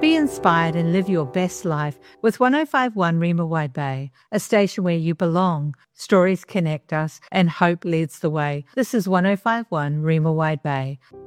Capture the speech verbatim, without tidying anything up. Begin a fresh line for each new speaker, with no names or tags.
Be inspired and live your best life with one oh five point one Rima Wide Bay, a station where you belong. Stories connect us and hope leads the way. This is one oh five point one Rima Wide Bay.